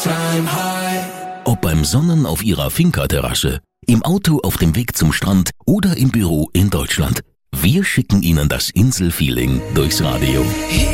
Ob beim Sonnen auf Ihrer Finca-Terrasse, im Auto auf dem Weg zum Strand oder im Büro in Deutschland. Wir schicken Ihnen das Inselfeeling durchs Radio.